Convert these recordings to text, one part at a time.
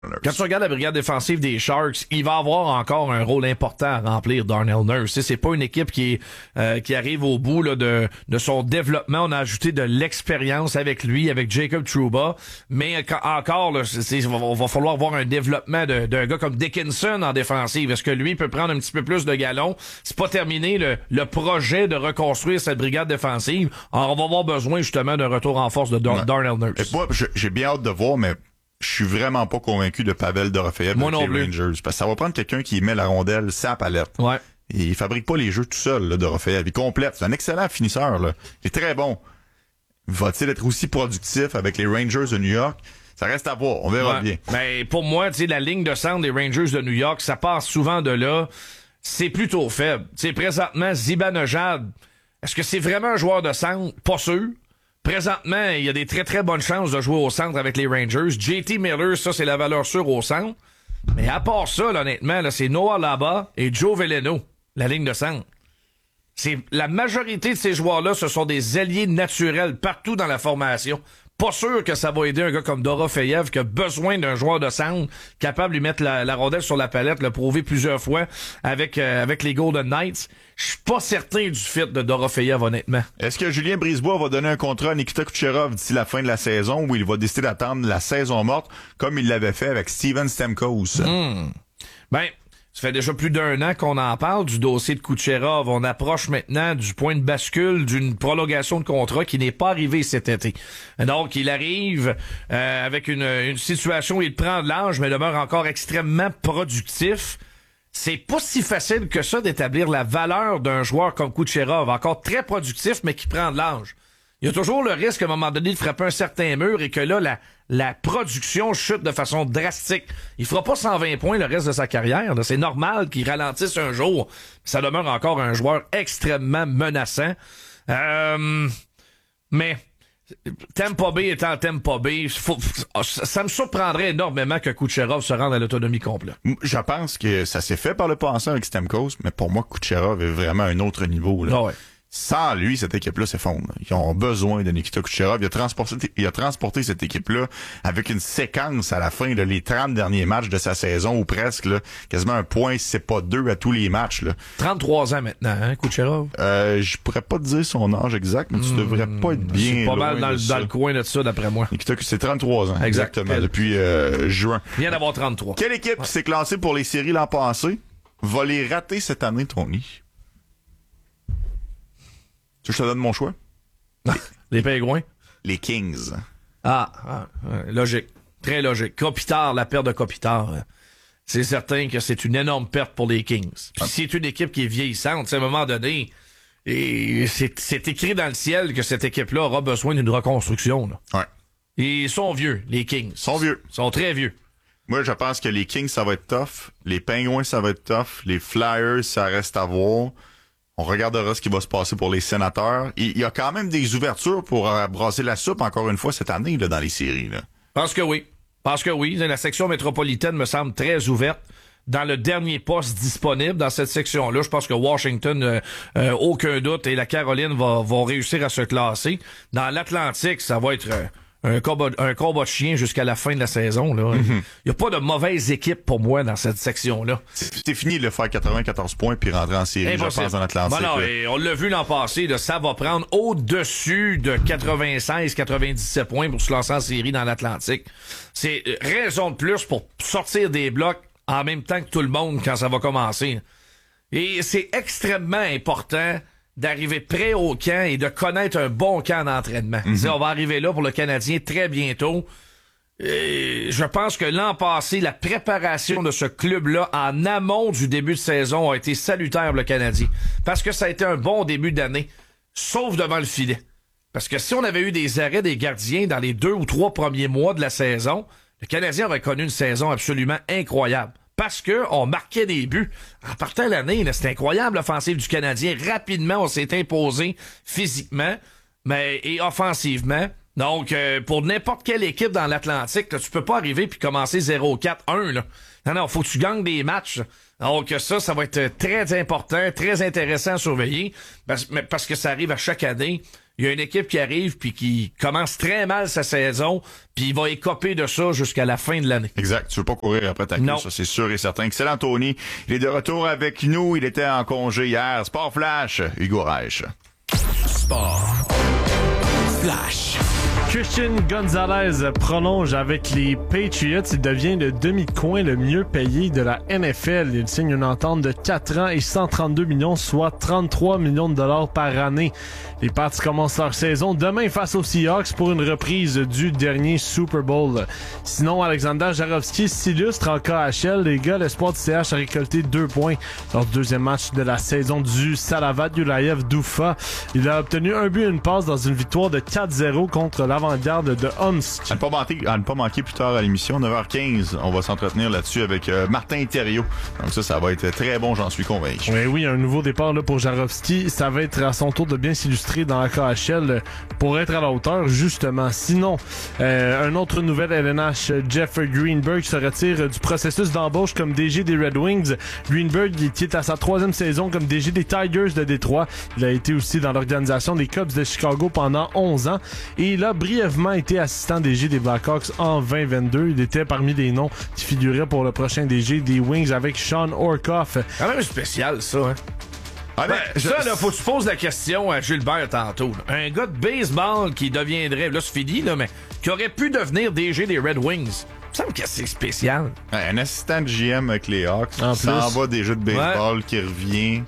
Quand tu regardes la brigade défensive des Sharks, il va avoir encore un rôle important à remplir, Darnell Nurse. C'est pas une équipe qui arrive au bout là, de son développement. On a ajouté de l'expérience avec lui, avec Jacob Trouba. Mais encore, là, va falloir voir un développement d'un gars comme Dickinson en défensive. Est-ce que lui peut prendre un petit peu plus de galons? C'est pas terminé le projet de reconstruire cette brigade défensive. Alors, on va avoir besoin justement d'un retour en force de Darnell Nurse. Et moi, j'ai bien hâte de voir, mais je suis vraiment pas convaincu de Pavel Dorofeyev avec les Rangers. Parce que ça va prendre quelqu'un qui met la rondelle sans palette. Ouais. Et il fabrique pas les jeux tout seul, là, Dorofeyev. Il complète. C'est un excellent finisseur, là. Il est très bon. Va-t-il être aussi productif avec les Rangers de New York? Ça reste à voir. On verra bien. Mais pour moi, tu sais, la ligne de centre des Rangers de New York, ça passe souvent de là. C'est plutôt faible. Tu sais, présentement, Zibanejad, est-ce que c'est vraiment un joueur de centre? Pas sûr. Présentement, il y a des très très bonnes chances de jouer au centre avec les Rangers. JT Miller, ça c'est la valeur sûre au centre. Mais à part ça, là, honnêtement, là, c'est Noah Laba et Joe Veleno, la ligne de centre. C'est la majorité de ces joueurs-là, ce sont des alliés naturels partout dans la formation. Pas sûr que ça va aider un gars comme Dorofeyev qui a besoin d'un joueur de centre capable de lui mettre la rondelle sur la palette, l'a prouvé plusieurs fois avec les Golden Knights. Je suis pas certain du fit de Dorofeyev, honnêtement. Est-ce que Julien Brisebois va donner un contrat à Nikita Kucherov d'ici la fin de la saison ou il va décider d'attendre la saison morte comme il l'avait fait avec Steven Stamkos? Ben, ça fait déjà plus d'1 an qu'on en parle du dossier de Kucherov. On approche maintenant du point de bascule d'une prolongation de contrat qui n'est pas arrivée cet été. Donc, il arrive avec une situation où il prend de l'âge, mais demeure encore extrêmement productif. C'est pas si facile que ça d'établir la valeur d'un joueur comme Kucherov, encore très productif, mais qui prend de l'âge. Il y a toujours le risque à un moment donné de frapper un certain mur et que là, la production chute de façon drastique. Il fera pas 120 points le reste de sa carrière. Là. C'est normal qu'il ralentisse un jour. Ça demeure encore un joueur extrêmement menaçant. Mais Tampa Bay étant Tampa Bay, ça me surprendrait énormément que Kucherov se rende à l'autonomie complète. Je pense que ça s'est fait par le passé avec Stamkos, mais pour moi, Kucherov est vraiment à un autre niveau. Là. Ah ouais. Sans lui, cette équipe-là s'effondre. Ils ont besoin de Nikita Kucherov. Il a transporté cette équipe-là avec une séquence à la fin de les 30 derniers matchs de sa saison ou presque, là, quasiment un point, si c'est pas 2 à tous les matchs. Là. 33 ans maintenant, hein, Kucherov? Je pourrais pas te dire son âge exact, mais tu devrais pas être bien c'est pas loin mal dans le coin de ça, d'après moi. Nikita, c'est 33 ans. Exactement, depuis juin. Il vient d'avoir 33. Quelle équipe qui s'est classée pour les séries l'an passé va les rater cette année, Tony? Tu veux que je te donne mon choix? Les Pingouins? Les Kings. Logique. Très logique. Kopitar, la perte de Kopitar, c'est certain que c'est une énorme perte pour les Kings. Puis c'est une équipe qui est vieillissante. À un moment donné, et c'est écrit dans le ciel que cette équipe-là aura besoin d'une reconstruction. Là. Ouais. Ils sont vieux, les Kings. Sont vieux. Sont très vieux. Moi, je pense que les Kings, ça va être tough. Les Pingouins, ça va être tough. Les Flyers, ça reste à voir. On regardera ce qui va se passer pour les Sénateurs. Il y a quand même des ouvertures pour brasser la soupe, encore une fois, cette année là, dans les séries. Là. Parce que oui. La section métropolitaine me semble très ouverte. Dans le dernier poste disponible dans cette section-là, je pense que Washington, aucun doute, et la Caroline vont réussir à se classer. Dans l'Atlantique, ça va être un combat de chien jusqu'à la fin de la saison. Là. Il y a pas de mauvaise équipe pour moi dans cette section-là. C'est fini de faire 94 points puis rentrer en série, je pense, dans l'Atlantique. Bon, non, et on l'a vu l'an passé, là, ça va prendre au-dessus de 96-97 points pour se lancer en série dans l'Atlantique. C'est raison de plus pour sortir des blocs en même temps que tout le monde quand ça va commencer. Et c'est extrêmement important d'arriver prêt au camp et de connaître un bon camp d'entraînement. On va arriver là pour le Canadien très bientôt. Je pense que l'an passé, la préparation de ce club-là en amont du début de saison a été salutaire pour le Canadien. Parce que ça a été un bon début d'année, sauf devant le filet. Parce que si on avait eu des arrêts des gardiens dans les 2 ou 3 premiers mois de la saison, le Canadien aurait connu une saison absolument incroyable. Parce que on marquait des buts. En partant l'année, c'était incroyable l'offensive du Canadien. Rapidement, on s'est imposé physiquement et offensivement. Donc, pour n'importe quelle équipe dans l'Atlantique, là, tu peux pas arriver puis commencer 0-4-1. Là. Non, faut que tu gagnes des matchs. Donc ça va être très important, très intéressant à surveiller, parce que ça arrive à chaque année. il y a une équipe qui arrive puis qui commence très mal sa saison, puis il va écoper de ça jusqu'à la fin de l'année. Exact. Tu veux pas courir après ta Non. queue, ça c'est sûr et certain. Excellent, Tony. Il est de retour avec nous. Il était en congé hier. Sport Flash, Hugo Reich. Sport Flash. Christian Gonzalez prolonge avec les Patriots. Il devient le demi-coin le mieux payé de la NFL. Il signe une entente de 4 ans et 132 millions, soit 33 millions de dollars par année. Les Pats commencent leur saison demain face aux Seahawks pour une reprise du dernier Super Bowl. Sinon, Alexander Jarofsky s'illustre en KHL. Les gars, l'espoir du CH a récolté 2 points lors du deuxième match de la saison du Salavat Yulayev d'Ufa. Il a obtenu un but et une passe dans une victoire de 4-0 contre l'avant-garde de Omsk. À ne pas manquer plus tard à l'émission, 9h15, on va s'entretenir là-dessus avec Martin Thériault. Donc ça va être très bon, j'en suis convaincu. Oui, un nouveau départ là, pour Jarofsky. Ça va être à son tour de bien s'illustrer dans la KHL pour être à la hauteur, justement. Sinon, un autre nouvelle LNH, Jeff Greenberg se retire du processus d'embauche comme DG des Red Wings. Greenberg, qui est à sa 3e saison comme DG des Tigers de Détroit. Il a été aussi dans l'organisation des Cubs de Chicago pendant 11 ans. Et il a brièvement été assistant DG des Blackhawks en 2022. Il était parmi les noms qui figuraient pour le prochain DG des Wings avec Sean Orkoff. Quand même spécial, ça, hein? Ça, là, faut que tu poses la question à Gilbert tantôt. Là. Un gars de baseball qui deviendrait, là, c'est fini, là, mais qui aurait pu devenir DG des Red Wings. Il me semble que c'est spécial. Un assistant de GM avec les Hawks, En qui s'en plus. va des jeux de baseball, qui revient.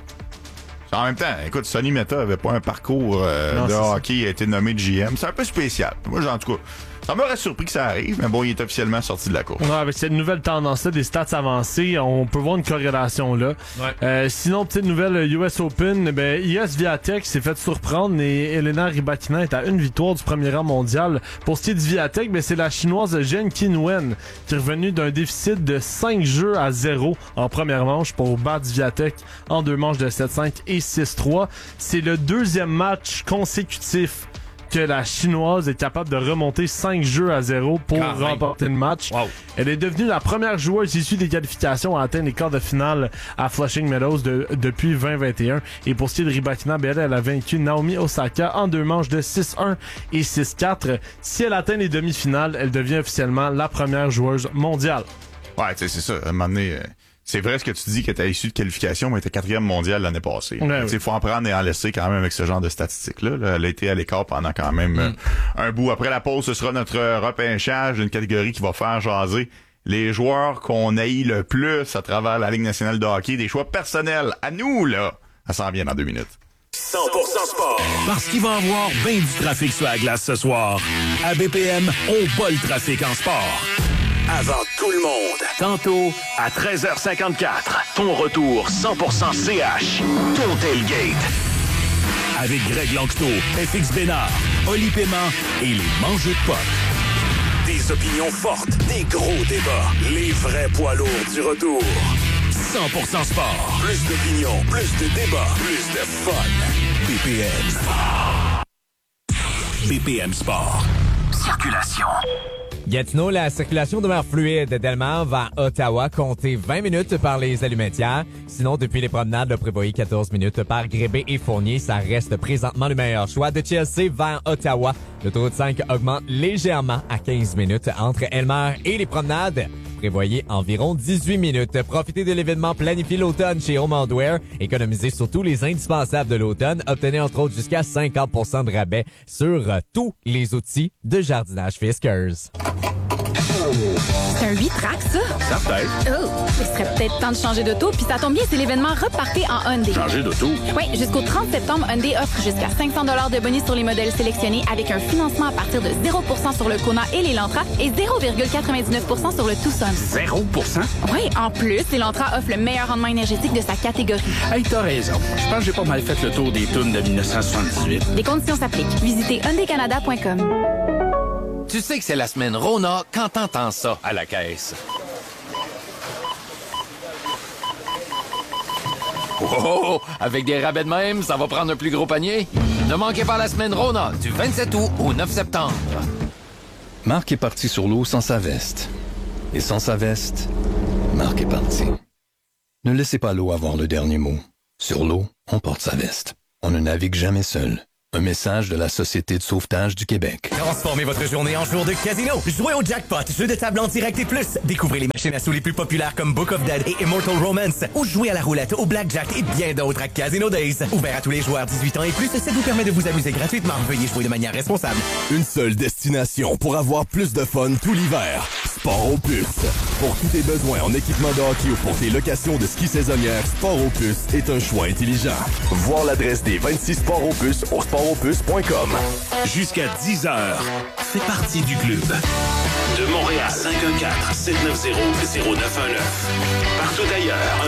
En même temps, écoute, Sonny Mehta avait pas un parcours de hockey, il a été nommé de GM. C'est un peu spécial. Moi, en tout cas, ça m'aurait surpris que ça arrive, mais bon, il est officiellement sorti de la course. Ouais, avec cette nouvelle tendance-là des stats avancées, on peut voir une corrélation là. Ouais. Sinon, petite nouvelle US Open, IS Viatek s'est fait surprendre et Elena Rybakina est à une victoire du premier rang mondial. Pour ce qui est du Viatek, c'est la chinoise Zheng Qinwen qui est revenue d'un déficit de 5 jeux à 0 en première manche pour battre Viatek en 2 manches de 7-5 et 6-3. C'est le 2e match consécutif que la chinoise est capable de remonter 5 jeux à 0 pour remporter le match. Wow. Elle est devenue la première joueuse issue des qualifications à atteindre les quarts de finale à Flushing Meadows depuis 2021. Et pour ce qui est de Rybakina, elle a vaincu Naomi Osaka en 2 manches de 6-1 et 6-4. Si elle atteint les demi-finales, elle devient officiellement la première joueuse mondiale. Ouais, tu sais, c'est ça. À un moment donné, c'est vrai ce que tu dis que t'as issu de qualification, mais t'es 4e mondial l'année passée. Ouais, Tu sais, faut en prendre et en laisser quand même avec ce genre de statistiques-là. Là. Elle a été à l'écart pendant quand même un bout. Après la pause, ce sera notre repêchage, une catégorie qui va faire jaser les joueurs qu'on haït le plus à travers la Ligue nationale de hockey, des choix personnels. À nous, là, ça s'en vient dans 2 minutes. 100% sport. Parce qu'il va y avoir bien du trafic sur la glace ce soir. À BPM, on bat le trafic en sport. Avant tout le monde. Tantôt, à 13h54. Ton retour 100% CH. Ton tailgate. Avec Greg Langto, FX Bénard, Oli Paiement et les mangeux de potes. Des opinions fortes, des gros débats. Les vrais poids lourds du retour. 100% sport. Plus d'opinions, plus de débats, plus de fun. BPM. BPM Sport. Circulation. Gatineau, la circulation demeure fluide. Delmar vers Ottawa, comptez 20 minutes par les Allumettières. Sinon, depuis les promenades, prévoyez 14 minutes par Grébé et Fournier. Ça reste présentement le meilleur choix. De Chelsea vers Ottawa, l'autoroute 5 augmente légèrement à 15 minutes entre Elmer et les promenades. Prévoyez environ 18 minutes. Profitez de l'événement Planifiez l'automne chez Home Hardware. Économisez sur tous les indispensables de l'automne. Obtenez entre autres jusqu'à 50% de rabais sur tous les outils de jardinage Fiskars. C'est un 8-track, ça? Ça peut-être. Oh, il serait peut-être temps de changer d'auto, puis ça tombe bien, c'est l'événement Repartez en Hyundai. Changer d'auto. Oui, jusqu'au 30 septembre, Hyundai offre jusqu'à 500 $ de bonus sur les modèles sélectionnés avec un financement à partir de 0% sur le Kona et l'Elantra et 0,99% sur le Tucson. 0%? Oui, en plus, l'Elantra offre le meilleur rendement énergétique de sa catégorie. Hey, t'as raison. Je pense que j'ai pas mal fait le tour des tunes de 1978. Les conditions s'appliquent. Visitez hyundaicanada.com. Tu sais que c'est la semaine Rona quand t'entends ça à la caisse. Oh, avec des rabais de même, ça va prendre un plus gros panier. Ne manquez pas la semaine Rona du 27 août au 9 septembre. Marc est parti sur l'eau sans sa veste. Et sans sa veste, Marc est parti. Ne laissez pas l'eau avoir le dernier mot. Sur l'eau, on porte sa veste. On ne navigue jamais seul. Un message de la Société de sauvetage du Québec. Transformez votre journée en jour de casino. Jouez au jackpot, jeu de table en direct et plus. Découvrez les machines à sous les plus populaires comme Book of Dead et Immortal Romance. Ou jouez à la roulette, au blackjack et bien d'autres à Casino Days. Ouvert à tous les joueurs 18 ans et plus, ça vous permet de vous amuser gratuitement. Veuillez jouer de manière responsable. Une seule destination pour avoir plus de fun tout l'hiver. Sport Opus. Pour tous tes besoins en équipement de hockey ou pour tes locations de ski saisonnières, Sport Opus est un choix intelligent. Voir l'adresse des 26 Sport Opus au sportopus.com. Jusqu'à 10h, fais partie du club. De Montréal, 514-790-0919. Partout ailleurs,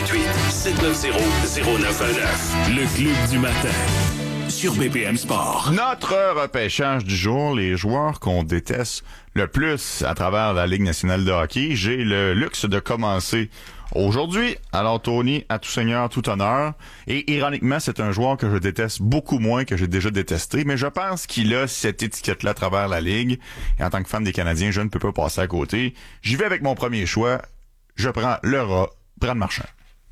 1-888-790-0919. Le club du matin. Sur BPM Sport. Notre repêchage du jour, les joueurs qu'on déteste le plus à travers la Ligue nationale de hockey. J'ai le luxe de commencer aujourd'hui. Alors Tony, à tout seigneur, tout honneur. Et ironiquement, c'est un joueur que je déteste beaucoup moins que j'ai déjà détesté, mais je pense qu'il a cette étiquette-là à travers la Ligue. Et en tant que fan des Canadiens, je ne peux pas passer à côté. J'y vais avec mon premier choix. Je prends le rat, Brad Marchand.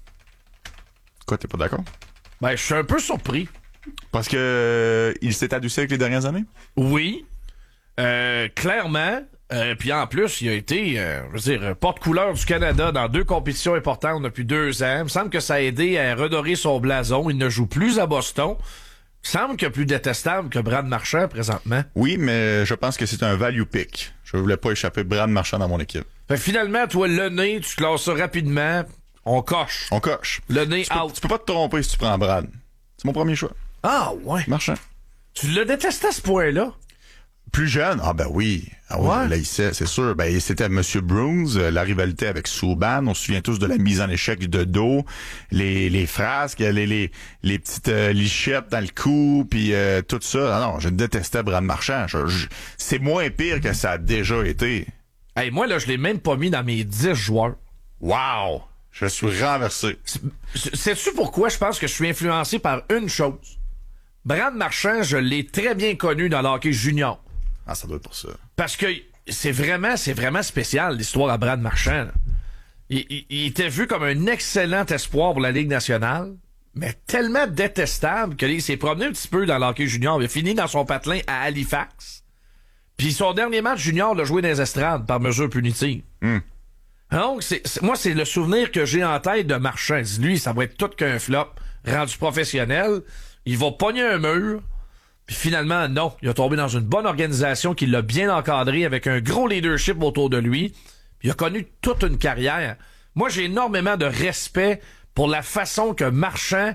Quoi, t'es pas d'accord? Ben, je suis un peu surpris. Parce que il s'est adouci avec les dernières années? Oui. Clairement. Puis en plus, il a été, je veux dire, porte-couleur du Canada dans 2 compétitions importantes depuis 2 ans. Il me semble que ça a aidé à redorer son blason. Il ne joue plus à Boston. Il me semble qu'il y a plus détestable que Brad Marchand présentement. Oui, mais je pense que c'est un value pick. Je voulais pas échapper Brad Marchand dans mon équipe. Fait que finalement, toi, le nez, tu classes ça rapidement. On coche. On coche. Le nez out. Tu peux pas te tromper si tu prends Brad. C'est mon premier choix. Ah, ouais. Marchand. Tu le détestais à ce point-là? Plus jeune? Ah ben oui. Ah oui, ouais. Là, c'est sûr. Ben, c'était M. Bruins, la rivalité avec Subban. On se souvient tous de la mise en échec de dos, les frasques, les petites lichettes dans le cou, puis tout ça. Ah non, je détestais Brad Marchand. C'est moins pire que ça a déjà été. Hey, moi, là, je l'ai même pas mis dans mes 10 joueurs. Wow! Je suis renversé. Sais-tu pourquoi je pense que je suis influencé par une chose? Brad Marchand, je l'ai très bien connu dans le hockey junior. Ah, ça doit être pour ça. Parce que c'est vraiment spécial, l'histoire à Brad Marchand. Là. Il était vu comme un excellent espoir pour la Ligue nationale, mais tellement détestable qu'il s'est promené un petit peu dans le hockey junior. Il a fini dans son patelin à Halifax. Puis son dernier match junior l'a joué dans les estrades par mesure punitive. Donc, moi, c'est le souvenir que j'ai en tête de Marchand. Lui, ça va être tout qu'un flop. Rendu professionnel, il va pogner un mur. Puis finalement, non. Il a tombé dans une bonne organisation qui l'a bien encadré avec un gros leadership autour de lui. Puis il a connu toute une carrière. Moi, j'ai énormément de respect pour la façon que Marchand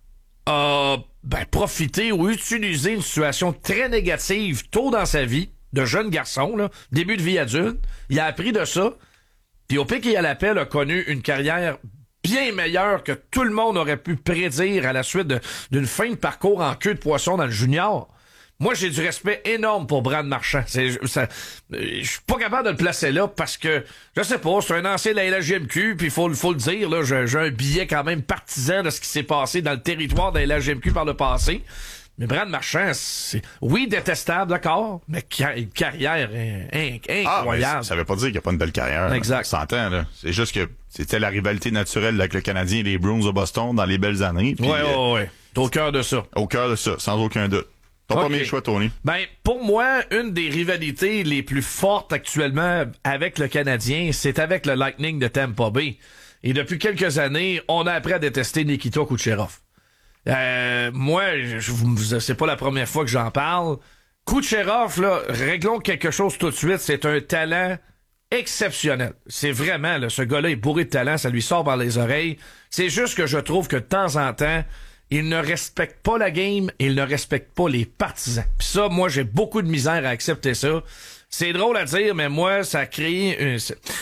a profité ou utilisé une situation très négative tôt dans sa vie, de jeune garçon, là, début de vie adulte. Il a appris de ça. Puis au pic et à l'appel, a connu une carrière bien meilleure que tout le monde aurait pu prédire à la suite d'une fin de parcours en queue de poisson dans le junior. Moi, j'ai du respect énorme pour Brad Marchand. Je suis pas capable de le placer là parce que, je sais pas, c'est un ancien de la LHJMQ, puis faut le dire, là, j'ai un billet quand même partisan de ce qui s'est passé dans le territoire de la LHJMQ par le passé. Mais Brad Marchand, c'est, oui, détestable, d'accord, mais une carrière incroyable. Ça veut pas dire qu'il n'y a pas une belle carrière. Exact. Ça s'entend, là. C'est juste que c'était la rivalité naturelle avec le Canadien et les Bruins de Boston dans les belles années. Puis, ouais. T'es au cœur de ça. Au cœur de ça, sans aucun doute. Ton premier choix, Tony. Ben, pour moi, une des rivalités les plus fortes actuellement avec le Canadien, c'est avec le Lightning de Tampa Bay. Et depuis quelques années, on a appris à détester Nikita Kucherov. Moi, c'est pas la première fois que j'en parle. Kucherov, là, réglons quelque chose tout de suite. C'est un talent exceptionnel. C'est vraiment, là, ce gars-là est bourré de talent. Ça lui sort par les oreilles. C'est juste que je trouve que de temps en temps, il ne respecte pas la game et il ne respecte pas les partisans. Puis ça, moi, j'ai beaucoup de misère à accepter ça. C'est drôle à dire, mais moi, ça a créé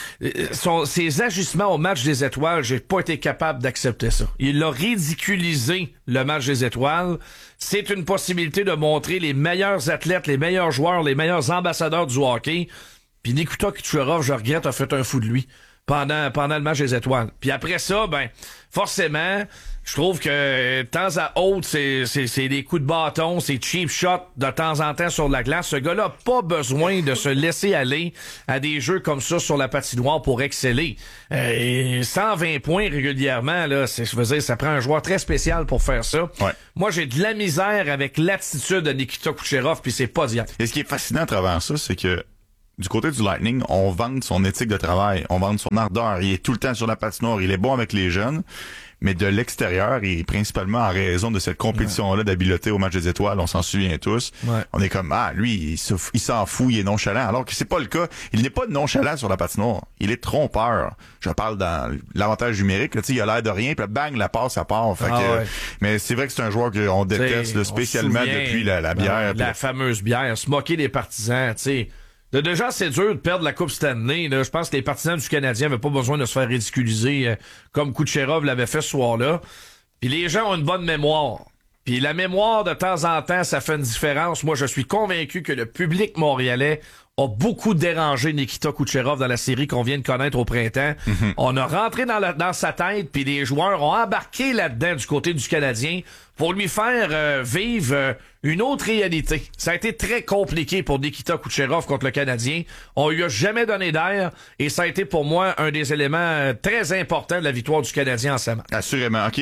ses agissements au match des étoiles, j'ai pas été capable d'accepter ça. Il a ridiculisé le match des étoiles. C'est une possibilité de montrer les meilleurs athlètes, les meilleurs joueurs, les meilleurs ambassadeurs du hockey. Puis Nikita Kucherov, je regrette, a fait un fou de lui. pendant le match des étoiles. Puis après ça, forcément, je trouve que de temps à autre, c'est des coups de bâton, c'est cheap shot de temps en temps sur la glace. Ce gars-là n'a pas besoin de se laisser aller à des jeux comme ça sur la patinoire pour exceller. 120 points régulièrement, là, je veux dire, ça prend un joueur très spécial pour faire ça. Ouais. Moi, j'ai de la misère avec l'attitude de Nikita Kucherov, puis c'est pas d'hier. Et ce qui est fascinant à travers ça, c'est que du côté du Lightning, on vante son éthique de travail, on vante son ardeur. Il est tout le temps sur la patinoire, il est bon avec les jeunes, mais de l'extérieur, et principalement en raison de cette compétition-là d'habileté au match des étoiles, on s'en souvient tous. Ouais. On est comme, lui, il s'en fout, il est nonchalant, alors que c'est pas le cas. Il n'est pas nonchalant sur la patinoire. Il est trompeur. Je parle dans l'avantage numérique, là, il a l'air de rien, puis bang, la passe, ça part. Fait que, mais c'est vrai que c'est un joueur qu'on déteste, là, spécialement depuis la bière. La fameuse bière, se moquer des partisans, tu sais. Déjà, c'est dur de perdre la Coupe Stanley. Là. Je pense que les partisans du Canadien n'avaient pas besoin de se faire ridiculiser comme Kucherov l'avait fait ce soir-là. Puis les gens ont une bonne mémoire. Puis la mémoire, de temps en temps, ça fait une différence. Moi, je suis convaincu que le public montréalais a beaucoup dérangé Nikita Kucherov dans la série qu'on vient de connaître au printemps. Mm-hmm. On a rentré dans sa tête, puis les joueurs ont embarqué là-dedans du côté du Canadien pour lui faire vivre une autre réalité. Ça a été très compliqué pour Nikita Kucherov contre le Canadien. On lui a jamais donné d'air, et ça a été pour moi un des éléments très importants de la victoire du Canadien en ce match. Assurément. OK,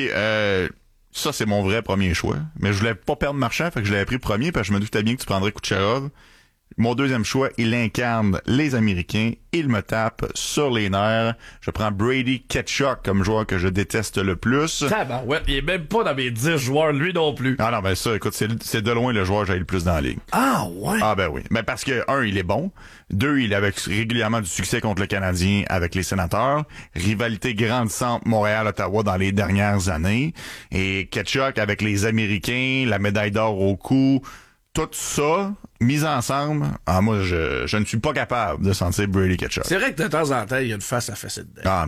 ça, c'est mon vrai premier choix. Mais je voulais pas perdre Marchand, fait que je l'avais pris premier, parce que je me doutais bien que tu prendrais Kucherov. Mon deuxième choix, il incarne les Américains. Il me tape sur les nerfs. Je prends Brady Tkachuk comme joueur que je déteste le plus. Ouais, il est même pas dans mes 10 joueurs, lui non plus. Ah non, ça, écoute, c'est de loin le joueur que j'ai le plus dans la ligue. Ah ouais? Ah oui. Mais parce que, 1, il est bon. 2, il avait régulièrement du succès contre le Canadien avec les Sénateurs. Rivalité grandissante Montréal-Ottawa dans les dernières années. Et Tkachuk avec les Américains, la médaille d'or au cou. Tout ça, mis ensemble, moi, je ne suis pas capable de sentir Brady Tkachuk. C'est vrai que de temps en temps, il y a une face à fesser dedans. Ah,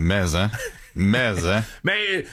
mais, Mais,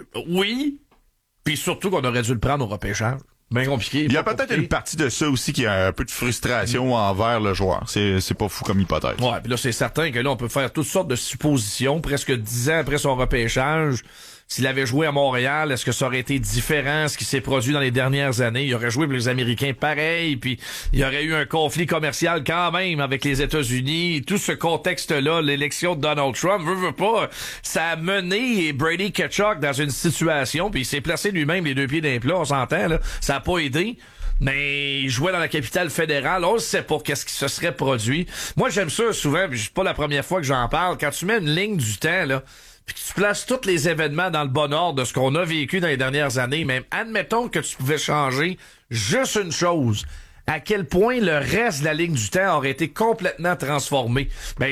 oui, puis surtout qu'on aurait dû le prendre au repêchage. Bien compliqué. Il y a peut-être une partie de ça aussi qui a un peu de frustration envers le joueur. C'est pas fou comme hypothèse. Ouais, puis là, c'est certain que là, on peut faire toutes sortes de suppositions. Presque 10 ans après son repêchage, s'il avait joué à Montréal, est-ce que ça aurait été différent, ce qui s'est produit dans les dernières années? Il aurait joué pour les Américains pareil, puis il y aurait eu un conflit commercial quand même avec les États-Unis. Tout ce contexte-là, l'élection de Donald Trump, veut pas, ça a mené Brady Tkachuk dans une situation, puis il s'est placé lui-même les deux pieds dans les plats, on s'entend, là. Ça a pas aidé. Mais il jouait dans la capitale fédérale, on ne sait pas qu'est-ce qui se serait produit. Moi, j'aime ça souvent, puis c'est pas la première fois que j'en parle. Quand tu mets une ligne du temps, là, puis que tu places tous les événements dans le bon ordre de ce qu'on a vécu dans les dernières années, même admettons que tu pouvais changer juste une chose, à quel point le reste de la ligne du temps aurait été complètement transformé.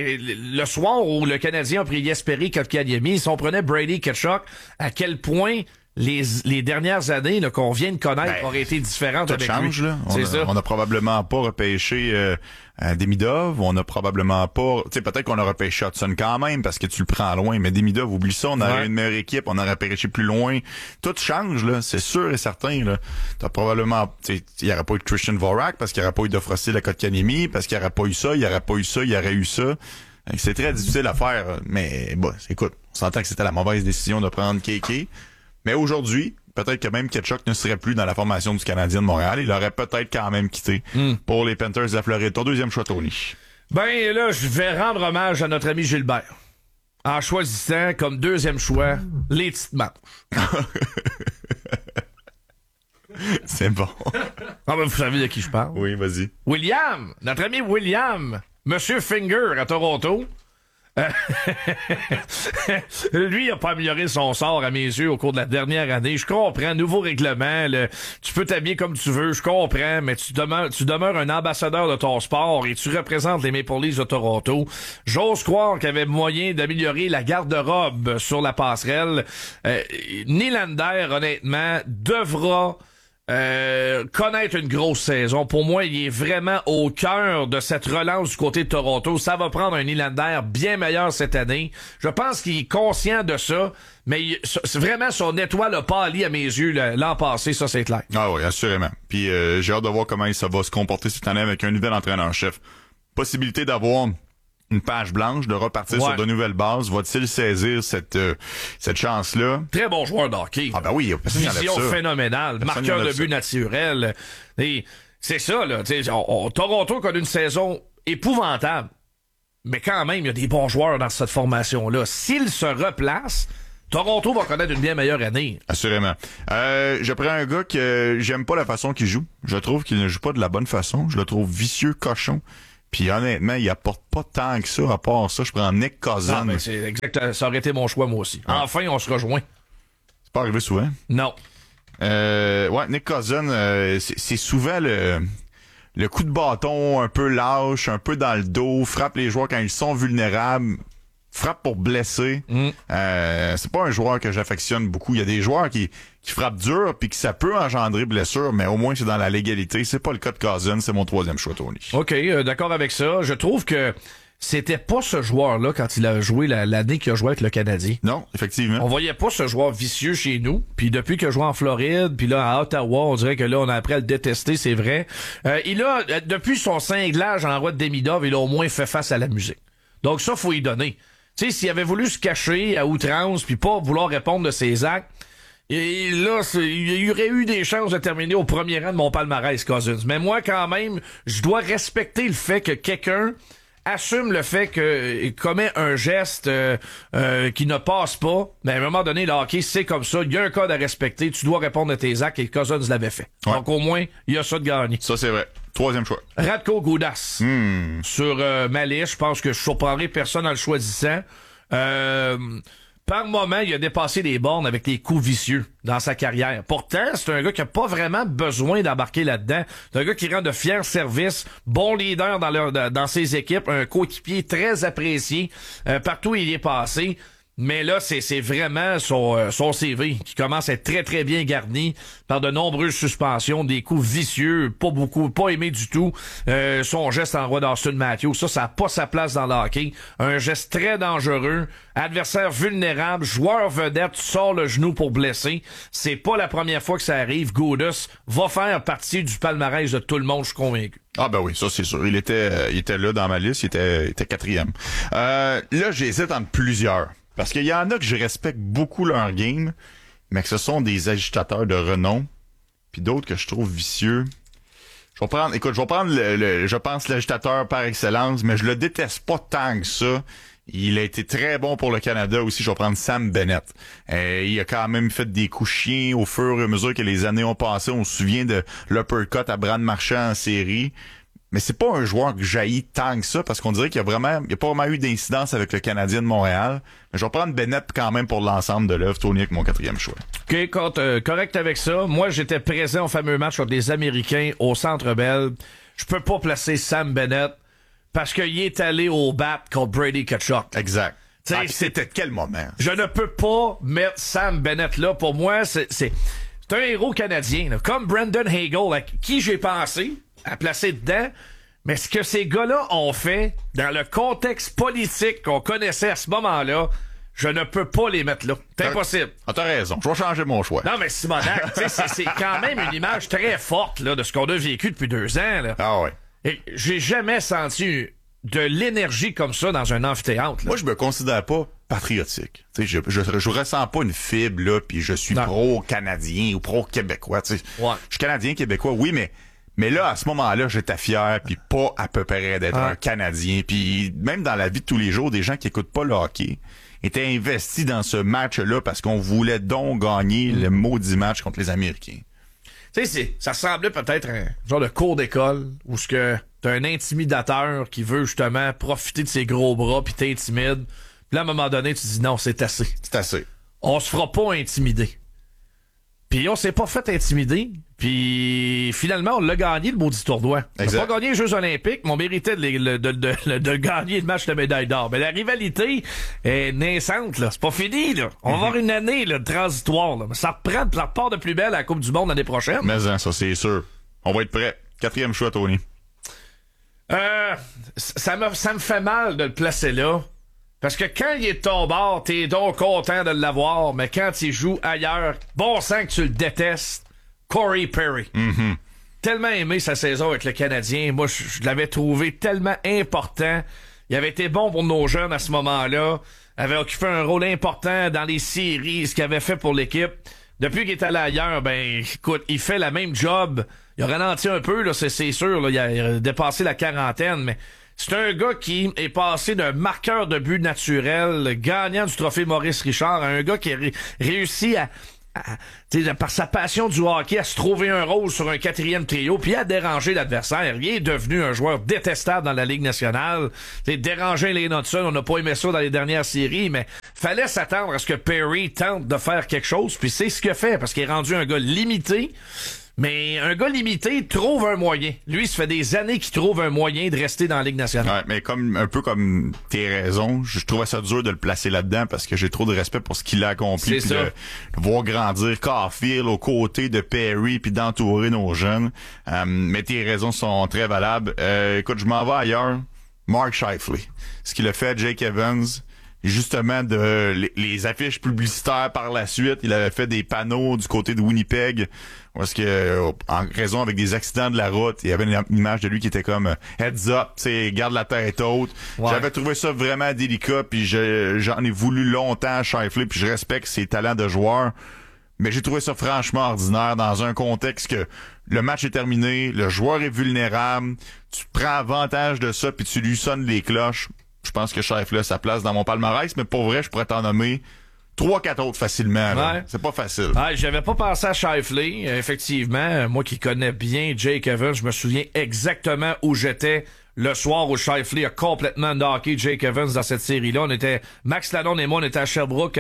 Le soir où le Canadien a pris Jesperi Kotkaniemi, si on prenait Brady Tkachuk, à quel point les dernières années là, qu'on vient de connaître auraient été différentes avec change, lui. Là. C'est on a probablement pas repêché Demidov, on a probablement pas... Tu sais, peut-être qu'on a repêché Hudson quand même, parce que tu le prends loin, mais Demidov, oublie ça, on aurait une meilleure équipe, on aurait repêché plus loin. Tout change, là, c'est sûr et certain. Là. T'as probablement... Il n'y aurait pas eu de Christian Dvorak, parce qu'il n'y aurait pas eu de Frosty la Kotkaniemi, parce qu'il n'y aurait pas eu ça, il n'y aurait pas eu ça, il y aurait eu ça. C'est très difficile à faire, mais écoute, on s'entend que c'était la mauvaise décision de prendre KK. Mais aujourd'hui, peut-être que même Tkachuk ne serait plus dans la formation du Canadien de Montréal. Il aurait peut-être quand même quitté pour les Panthers de la Floride. Ton deuxième choix, Tony? Là, je vais rendre hommage à notre ami Gilbert en choisissant comme deuxième choix les petites manches. C'est bon. Vous savez de qui je parle? Oui, vas-y. William! Notre ami William! Monsieur Finger à Toronto. Lui, il a pas amélioré son sort à mes yeux au cours de la dernière année. Je comprends, nouveau règlement, tu peux t'habiller comme tu veux, je comprends, mais tu demeures un ambassadeur de ton sport et tu représentes les Maple Leafs de Toronto. J'ose croire qu'il y avait moyen d'améliorer la garde-robe sur la passerelle. Nylander, honnêtement, devra connaître une grosse saison. Pour moi, il est vraiment au cœur de cette relance du côté de Toronto. Ça va prendre un Nylander bien meilleur cette année. Je pense qu'il est conscient de ça, mais c'est vraiment son étoile a pâli à mes yeux l'an passé, ça c'est clair. Ah oui, assurément. Puis j'ai hâte de voir comment ça va se comporter cette année avec un nouvel entraîneur-chef. Possibilité d'avoir une page blanche, de repartir sur de nouvelles bases? Va-t-il saisir cette chance-là? Très bon joueur de hockey. Ah ben oui, personne vision phénoménale, marqueur de but naturel. Et c'est ça, là. Toronto a une saison épouvantable. Mais quand même, il y a des bons joueurs dans cette formation-là. S'ils se replacent, Toronto va connaître une bien meilleure année. Assurément. Je prends un gars que j'aime pas la façon qu'il joue. Je trouve qu'il ne joue pas de la bonne façon. Je le trouve vicieux, cochon. Puis honnêtement, il apporte pas tant que ça. À part ça, je prends Nick Cousin. Non, mais c'est exact. Ça aurait été mon choix, moi aussi. Ah. Enfin, on se rejoint. C'est pas arrivé souvent? Non. Nick Cousin, c'est souvent le coup de bâton un peu lâche, un peu dans le dos, frappe les joueurs quand ils sont vulnérables, frappe pour blesser. C'est pas un joueur que j'affectionne beaucoup. Il y a des joueurs qui frappent dur puis que ça peut engendrer blessure, mais au moins c'est dans la légalité. C'est pas le cas de Cousin, c'est mon troisième choix, Tony. OK, d'accord avec ça. Je trouve que c'était pas ce joueur-là quand il a joué l'année qu'il a joué avec le Canadien. Non, effectivement. On voyait pas ce joueur vicieux chez nous. Puis depuis qu'il a joué en Floride, puis là à Ottawa, on dirait que là on a appris à le détester, c'est vrai. Il a depuis son cinglage en roi de Demidov, il a au moins fait face à la musique. Donc ça faut y donner. Tu sais, s'il avait voulu se cacher à outrance puis pas vouloir répondre de ses actes, et là, il y aurait eu des chances de terminer au premier rang de mon palmarès, Cousins. Mais moi, quand même, je dois respecter le fait que quelqu'un assume le fait qu'il commet un geste qui ne passe pas, mais à un moment donné, le hockey, c'est comme ça. Il y a un code à respecter. Tu dois répondre à tes actes et Cousins l'avait fait. Ouais. Donc, au moins, il y a ça de gagné. Ça, c'est vrai. Troisième choix. Radko Gudas. Sur ma liste, je pense que je surprendrai personne en le choisissant. Par moment, il a dépassé les bornes avec les coups vicieux dans sa carrière. Pourtant, c'est un gars qui a pas vraiment besoin d'embarquer là-dedans. C'est un gars qui rend de fiers services, bon leader dans ses équipes, un coéquipier très apprécié partout où il est passé. Mais là, c'est vraiment son CV qui commence à être très, très bien garni par de nombreuses suspensions, des coups vicieux, pas beaucoup, pas aimé du tout. Son geste en roi d'Austin Matthews, ça n'a pas sa place dans le hockey. Un geste très dangereux, adversaire vulnérable, joueur vedette, sort le genou pour blesser. C'est pas la première fois que ça arrive. Gudas va faire partie du palmarès de tout le monde, je suis convaincu. Ah ben oui, ça c'est sûr. Il était là dans ma liste, il était quatrième. Là, j'hésite entre plusieurs. Parce qu'il y en a que je respecte beaucoup leur game, mais que ce sont des agitateurs de renom, puis d'autres que je trouve vicieux. Je vais prendre je pense l'agitateur par excellence, mais je le déteste pas tant que ça. Il a été très bon pour le Canada aussi. Je vais prendre Sam Bennett. Il a quand même fait des coups chiens au fur et à mesure que les années ont passé. On se souvient de l'uppercut à Brad Marchand en série. Mais c'est pas un joueur que j'haïs tant que ça, parce qu'on dirait qu'il y a pas vraiment eu d'incidence avec le Canadien de Montréal. Mais je vais prendre Bennett quand même pour l'ensemble de l'œuvre. Tony avec mon quatrième choix. OK, correct avec ça. Moi, j'étais présent au fameux match contre les Américains au Centre Bell. Je peux pas placer Sam Bennett parce qu'il est allé au bat contre Brady Tkachuk. Exact. C'était quel moment? Je ne peux pas mettre Sam Bennett là. Pour moi, c'est un héros canadien, là. Comme Brendan Hagel, à qui j'ai pensé à placer dedans, mais ce que ces gars-là ont fait dans le contexte politique qu'on connaissait à ce moment-là, je ne peux pas les mettre là. C'est impossible. Ah, t'as raison. Je vais changer mon choix. Non, mais Simonac, c'est quand même une image très forte là, de ce qu'on a vécu depuis 2 ans. Là. Ah ouais. Et j'ai jamais senti de l'énergie comme ça dans un amphithéâtre. Là. Moi, je me considère pas patriotique. Tu sais, je ressens pas une fibre là, puis je suis pro-canadien ou pro-québécois. Tu sais, je suis canadien-québécois, oui, mais là, à ce moment-là, j'étais fier, puis pas à peu près d'être un Canadien. Puis même dans la vie de tous les jours, des gens qui écoutent pas le hockey étaient investis dans ce match-là parce qu'on voulait donc gagner le maudit match contre les Américains. Tu sais, ça semblait peut-être un genre de cours d'école où ce que t'as un intimidateur qui veut justement profiter de ses gros bras puis t'intimide. Puis là, à un moment donné, tu dis non, c'est assez. C'est assez. On se fera pas intimider. Puis on s'est pas fait intimider. Puis finalement, on l'a gagné, le maudit tournoi. On n'a pas gagné les Jeux olympiques, mais on méritait de gagner le match de médaille d'or. Mais la rivalité est naissante, là. C'est pas fini, là. On va avoir une année là, de transitoire. Là. Ça repart de plus belle à la Coupe du Monde l'année prochaine. Mais ça, c'est sûr. On va être prêt. Quatrième choix, Tony. Ça me fait mal de le placer là. Parce que quand il est de ton bord, t'es donc content de l'avoir, mais quand il joue ailleurs, bon sang que tu le détestes, Corey Perry. Tellement aimé sa saison avec le Canadien. Moi, je l'avais trouvé tellement important. Il avait été bon pour nos jeunes à ce moment-là. Avait occupé un rôle important dans les séries, ce qu'il avait fait pour l'équipe. Depuis qu'il est allé ailleurs, ben, écoute, il fait la même job. Il a ralenti un peu, là, c'est sûr, là, il a dépassé la quarantaine, mais c'est un gars qui est passé d'un marqueur de but naturel, gagnant du trophée Maurice Richard, à un gars qui a réussi à par sa passion du hockey, à se trouver un rôle sur un 4e trio, puis à déranger l'adversaire. Il est devenu un joueur détestable dans la Ligue nationale. Déranger les Hudson, on n'a pas aimé ça dans les dernières séries, mais fallait s'attendre à ce que Perry tente de faire quelque chose, puis c'est ce qu'il fait, parce qu'il est rendu un gars limité. Mais un gars limité trouve un moyen. Lui, ça fait des années qu'il trouve un moyen de rester dans la Ligue nationale. Ouais, mais un peu comme tes raisons, je trouvais ça dur de le placer là-dedans parce que j'ai trop de respect pour ce qu'il a accompli. Puis de voir grandir Caulfield aux côtés de Perry puis d'entourer nos jeunes. Mais tes raisons sont très valables. Écoute, je m'en vais ailleurs. Mark Scheifele. Ce qu'il a fait à Jake Evans, justement les affiches publicitaires par la suite, il avait fait des panneaux du côté de Winnipeg parce que en raison avec des accidents de la route, il y avait une image de lui qui était comme heads up, tu sais, garde la tête haute. Ouais. J'avais trouvé ça vraiment délicat, puis j'en ai voulu longtemps à Scheifele, puis je respecte ses talents de joueur, mais j'ai trouvé ça franchement ordinaire dans un contexte que le match est terminé, le joueur est vulnérable, tu prends avantage de ça puis tu lui sonnes les cloches. Je pense que Scheifele a sa place dans mon palmarès, mais pour vrai, je pourrais t'en nommer 3-4 autres facilement. Ouais. C'est pas facile. Ouais, j'avais pas pensé à Scheifele. Effectivement, moi qui connais bien Jake Evans, je me souviens exactement où j'étais le soir où Scheifele a complètement knocké Jake Evans dans cette série-là. Max Lalonde et moi, on était à Sherbrooke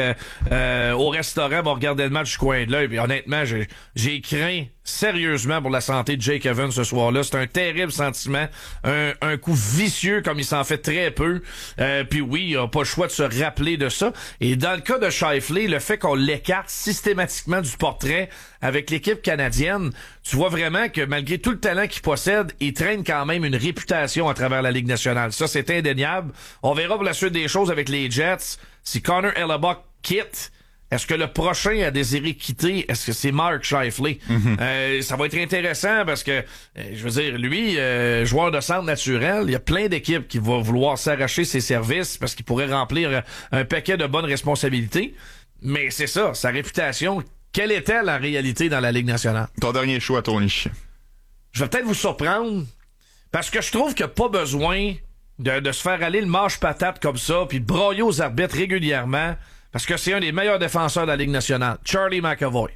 au restaurant, on regardait le match du coin de l'œil. Puis honnêtement, j'ai craint sérieusement pour la santé de Jake Evans ce soir-là. C'est un terrible sentiment, un coup vicieux comme il s'en fait très peu. Puis oui, il a pas le choix de se rappeler de ça. Et dans le cas de Scheifele, le fait qu'on l'écarte systématiquement du portrait avec l'équipe canadienne, tu vois vraiment que malgré tout le talent qu'il possède, il traîne quand même une réputation à travers la Ligue nationale. Ça, c'est indéniable. On verra pour la suite des choses avec les Jets. Si Connor Hellebuyck quitte, est-ce que le prochain à désirer quitter, est-ce que c'est Mark Scheifele? Ça va être intéressant parce que, je veux dire, lui, joueur de centre naturel, il y a plein d'équipes qui vont vouloir s'arracher ses services parce qu'il pourrait remplir un paquet de bonnes responsabilités. Mais c'est ça, sa réputation, quelle est-elle en réalité dans la Ligue nationale? Ton dernier choix, Tony. Je vais peut-être vous surprendre parce que je trouve qu'il n'y a pas besoin de se faire aller le mâche-patate comme ça puis de broyer aux arbitres régulièrement. Parce que c'est un des meilleurs défenseurs de la Ligue nationale, Charlie McAvoy.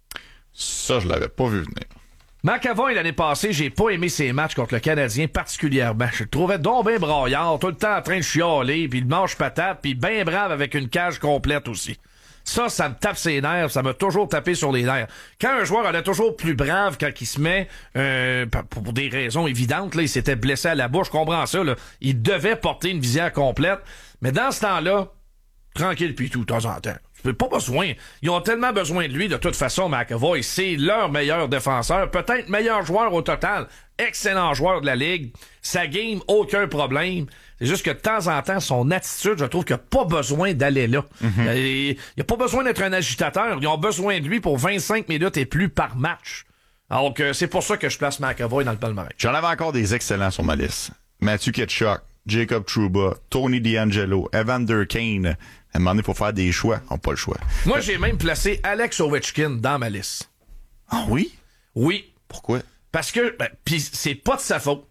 Ça, je l'avais pas vu venir. McAvoy, l'année passée, j'ai pas aimé ses matchs contre le Canadien particulièrement. Je le trouvais donc bien braillard, tout le temps en train de chialer, puis le manche patate, puis bien brave avec une cage complète aussi. Ça me tape ses nerfs, ça m'a toujours tapé sur les nerfs. Quand un joueur est toujours plus brave quand il se met, pour des raisons évidentes, là, il s'était blessé à la bouche, je comprends ça, là. Il devait porter une visière complète. Mais dans ce temps-là, tranquille puis tout, de temps en temps. Pas besoin. Ils ont tellement besoin de lui, de toute façon, McAvoy. C'est leur meilleur défenseur. Peut-être meilleur joueur au total. Excellent joueur de la Ligue. Sa game, aucun problème. C'est juste que de temps en temps, son attitude, je trouve qu'il n'y a pas besoin d'aller là. Il n'y a pas besoin d'être un agitateur. Ils ont besoin de lui pour 25 minutes et plus par match. Donc, c'est pour ça que je place McAvoy dans le palmarès. J'en avais encore des excellents sur ma liste. Matthew Tkachuk, Jacob Trouba, Tony DeAngelo, Evander Kane. À un moment donné, il faut faire des choix. On n'a pas le choix. Moi, j'ai même placé Alex Ovechkin dans ma liste. Ah oui? Oui. Pourquoi? Parce que, pis c'est pas de sa faute.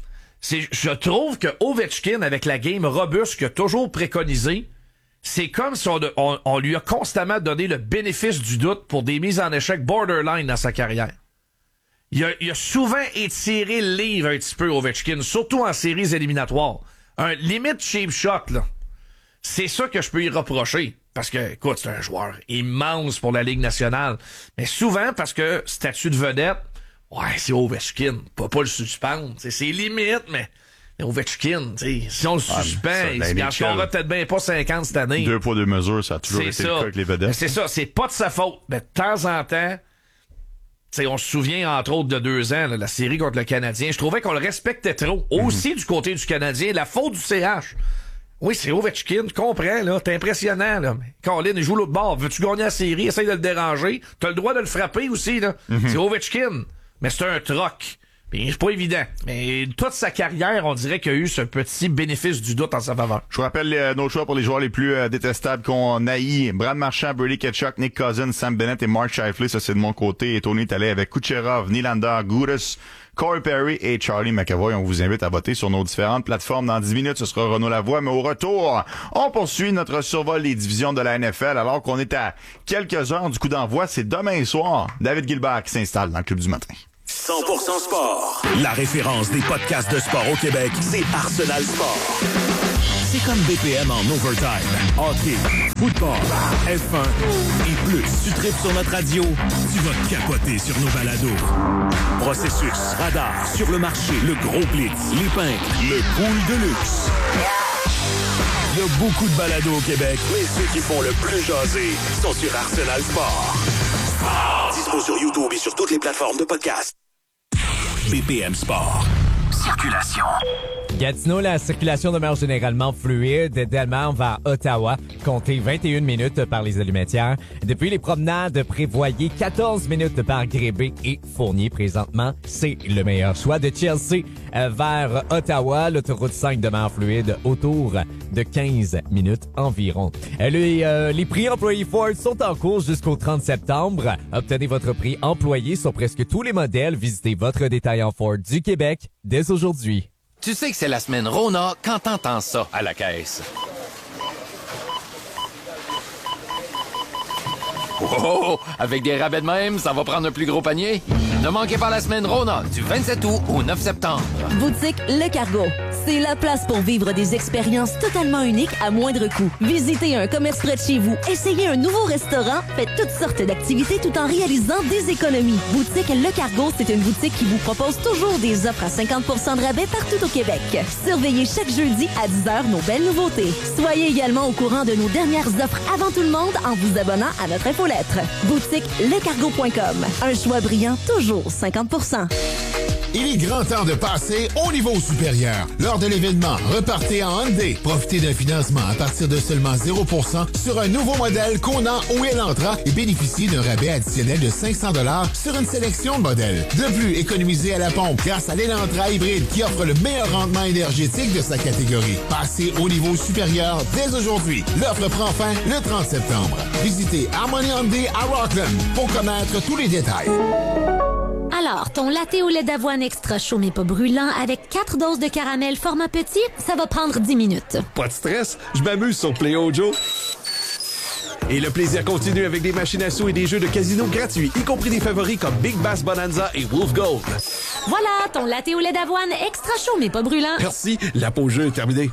Je trouve que Ovechkin, avec la game robuste qu'il a toujours préconisée, c'est comme si on lui a constamment donné le bénéfice du doute pour des mises en échec borderline dans sa carrière. Il a souvent étiré le livre un petit peu, Ovechkin, surtout en séries éliminatoires. Un limite cheap shot, là. C'est ça que je peux y reprocher. Parce que, écoute, c'est un joueur immense pour la Ligue nationale. Mais souvent, parce que statut de vedette, ouais, c'est Ovechkin. Pas le suspendre. C'est limite, mais Ovechkin, si on le suspend, il en scorera peut-être bien pas 50 cette année. 2 poids 2 mesures, ça a toujours été le cas avec les vedettes. Mais c'est ça, c'est pas de sa faute. Mais de temps en temps, on se souvient, entre autres, de 2 ans, là, la série contre le Canadien. Je trouvais qu'on le respectait trop. Aussi du côté du Canadien, la faute du CH. Oui, c'est Ovechkin, tu comprends, là. T'es impressionnant, là. Colin, il joue l'autre bord. Veux-tu gagner la série? Essaye de le déranger. T'as le droit de le frapper aussi, là. C'est Ovechkin. Mais c'est un troc. Et c'est pas évident. Mais toute sa carrière, on dirait qu'il y a eu ce petit bénéfice du doute en sa faveur. Je vous rappelle nos choix pour les joueurs les plus détestables qu'on haït. Brad Marchand, Brady Tkachuk, Nick Cousins, Sam Bennett et Mark Scheifele. Ça, c'est de mon côté. Et Tony est allé avec Kucherov, Nylander, Gudas, Corey Perry et Charlie McAvoy. On vous invite à voter sur nos différentes plateformes. Dans 10 minutes, ce sera Renaud Lavoie. Mais au retour, on poursuit notre survol des divisions de la NFL alors qu'on est à quelques heures du coup d'envoi. C'est demain soir. David Gilbert qui s'installe dans le Club du matin. 100% sport. La référence des podcasts de sport au Québec, c'est Arsenal Sport. C'est comme BPM en overtime. Hockey, football, F1 et plus. Tu tripes sur notre radio, tu vas capoter sur nos balados. Processus, radar, sur le marché, le gros blitz, les pinks, le pool de luxe. Il y a beaucoup de balados au Québec, mais ceux qui font le plus jaser sont sur Arsenal Sport. Dispo sur YouTube et sur toutes les plateformes de podcast. BPM Sport. Circulation. Gatineau, la circulation demeure généralement fluide. Delmar vers Ottawa, comptez 21 minutes par les Allumetières. Depuis les promenades, prévoyez 14 minutes par Grébé et Fournier. Présentement, c'est le meilleur choix. De Chelsea vers Ottawa, l'autoroute 5 demeure fluide autour de 15 minutes environ. Les prix employés Ford sont en cours jusqu'au 30 septembre. Obtenez votre prix employé sur presque tous les modèles. Visitez votre détaillant Ford du Québec dès aujourd'hui. Tu sais que c'est la semaine Rona quand t'entends ça à la caisse. Oh, avec des rabais de même, ça va prendre un plus gros panier. Ne manquez pas la semaine Rona du 27 août au 9 septembre. Boutique Le Cargo. C'est la place pour vivre des expériences totalement uniques à moindre coût. Visitez un commerce près de chez vous, essayez un nouveau restaurant, faites toutes sortes d'activités tout en réalisant des économies. Boutique Le Cargo, c'est une boutique qui vous propose toujours des offres à 50% de rabais partout au Québec. Surveillez chaque jeudi à 10h nos belles nouveautés. Soyez également au courant de nos dernières offres avant tout le monde en vous abonnant à notre infolettre. Boutique lecargo.com. Un choix brillant, toujours 50%. Il est grand temps de passer au niveau supérieur. Lors de l'événement Repartez en Hyundai, profitez d'un financement à partir de seulement 0% sur un nouveau modèle Kona ou Elantra et bénéficiez d'un rabais additionnel de 500 $ sur une sélection de modèles. De plus, économisez à la pompe grâce à l'Elantra hybride qui offre le meilleur rendement énergétique de sa catégorie. Passez au niveau supérieur dès aujourd'hui. L'offre prend fin le 30 septembre. Visitez Harmony Hyundai à Rockland pour connaître tous les détails. Alors, ton latte au lait d'avoine extra chaud mais pas brûlant avec 4 doses de caramel format petit, ça va prendre 10 minutes. Pas de stress, je m'amuse sur Play Joe. Et le plaisir continue avec des machines à sous et des jeux de casino gratuits, y compris des favoris comme Big Bass Bonanza et Wolf Gold. Voilà, ton latte au lait d'avoine extra chaud mais pas brûlant. Merci, la pause jeu est terminée.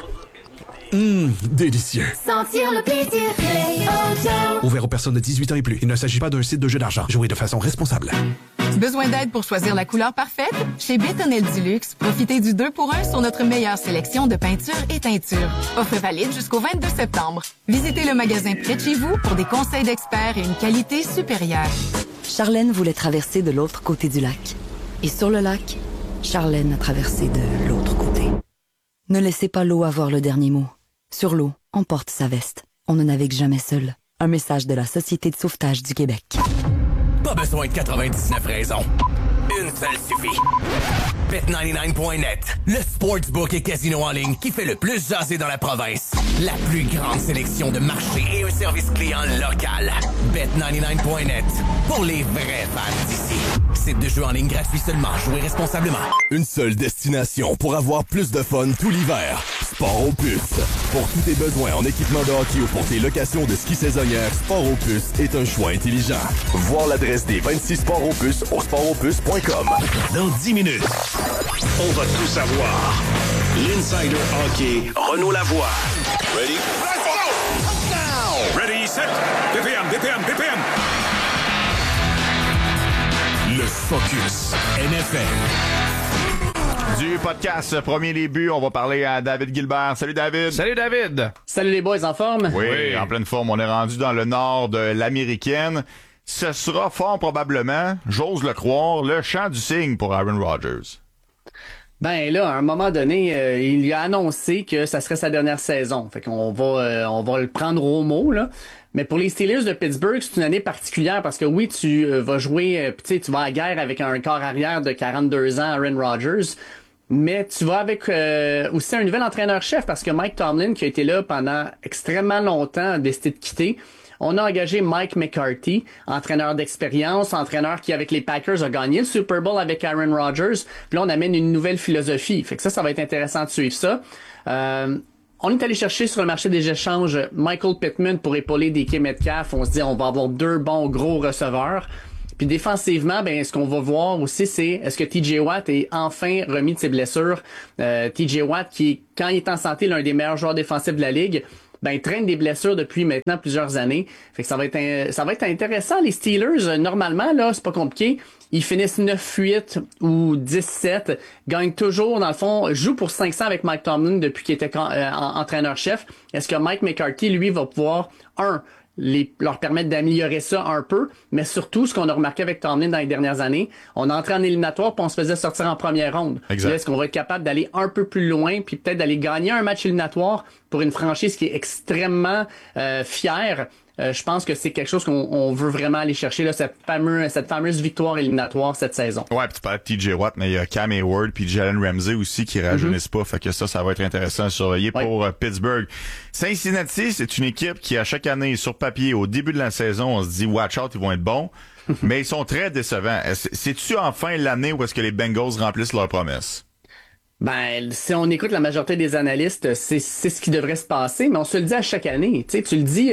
Délicieux. Sentir le plaisir Play Joe. Ouvert aux personnes de 18 ans et plus. Il ne s'agit pas d'un site de jeu d'argent. Jouez de façon responsable. Besoin d'aide pour choisir la couleur parfaite? Chez Bétonnel Dulux, profitez du 2 pour 1 sur notre meilleure sélection de peintures et teintures. Offre valide jusqu'au 22 septembre. Visitez le magasin près de chez vous pour des conseils d'experts et une qualité supérieure. Charlène voulait traverser de l'autre côté du lac. Et sur le lac, Charlène a traversé de l'autre côté. Ne laissez pas l'eau avoir le dernier mot. Sur l'eau, on porte sa veste. On ne navigue jamais seul. Un message de la Société de sauvetage du Québec. Pas besoin de 99 raisons. Une seule suffit. Bet99.net, le sportsbook et casino en ligne qui fait le plus jaser dans la province. La plus grande sélection de marchés et un service client local. Bet99.net, pour les vrais fans d'ici. Site de jeu en ligne gratuit seulement. Jouez responsablement. Une seule destination pour avoir plus de fun tout l'hiver. Sport au Puce. Pour tous tes besoins en équipement de hockey ou pour tes locations de ski saisonnières, Sport au Puce est un choix intelligent. Voir l'adresse des 26 Sports au Puce au sportaupuce.com. Dans 10 minutes, on va tout savoir. L'Insider Hockey, Renaud Lavoie. Ready? Let's go! Ready, set, BPM. Le Focus NFL. Du podcast Premier Début, on va parler à David Gilbert. Salut David. Salut David. Salut les boys, en forme? Oui, en pleine forme. On est rendu dans le nord de l'Américaine. Ce sera fort probablement, j'ose le croire, le chant du cygne pour Aaron Rodgers. Ben là, à un moment donné, il a annoncé que ça serait sa dernière saison. Fait qu'on va le prendre au mot, là. Mais pour les Steelers de Pittsburgh, c'est une année particulière parce que oui, tu vas jouer, tu sais, tu vas à la guerre avec un corps arrière de 42 ans, Aaron Rodgers, mais tu vas avec aussi un nouvel entraîneur-chef parce que Mike Tomlin, qui a été là pendant extrêmement longtemps, a décidé de quitter. On a engagé Mike McCarthy, entraîneur d'expérience, entraîneur qui, avec les Packers, a gagné le Super Bowl avec Aaron Rodgers. Puis là, on amène une nouvelle philosophie. Fait que ça va être intéressant de suivre ça. On est allé chercher sur le marché des échanges Michael Pittman pour épauler DK Metcalf. On se dit on va avoir 2 bons gros receveurs. Puis défensivement, ben ce qu'on va voir aussi, c'est est-ce que TJ Watt est enfin remis de ses blessures. TJ Watt, qui, quand il est en santé, l'un des meilleurs joueurs défensifs de la Ligue, ben traîne des blessures depuis maintenant plusieurs années. Fait que ça va être intéressant. Les Steelers, normalement, là, c'est pas compliqué. Ils finissent 9-8 ou 10-7, gagnent toujours, dans le fond, jouent pour 500 avec Mike Tomlin depuis qu'il était entraîneur-chef. Est-ce que Mike McCarthy, lui, va pouvoir, leur permettre d'améliorer ça un peu, mais surtout, ce qu'on a remarqué avec Tomlin dans les dernières années, on est entré en éliminatoire puis on se faisait sortir en première ronde. Là, est-ce qu'on va être capable d'aller un peu plus loin puis peut-être d'aller gagner un match éliminatoire pour une franchise qui est extrêmement fière? Je pense que c'est quelque chose qu'on veut vraiment aller chercher, là, cette fameuse victoire éliminatoire cette saison. Ouais, puis tu parles de TJ Watt, mais il y a Cam Hayward puis Jalen Ramsey aussi qui rajeunissent pas. Fait que ça va être intéressant à surveiller pour Pittsburgh. Cincinnati, c'est une équipe qui, à chaque année, sur papier, au début de la saison, on se dit, watch out, ils vont être bons. Mais ils sont très décevants. C'est-tu enfin l'année où est-ce que les Bengals remplissent leurs promesses? Ben, si on écoute la majorité des analystes, c'est ce qui devrait se passer, mais on se le dit à chaque année. Tu sais, tu le dis,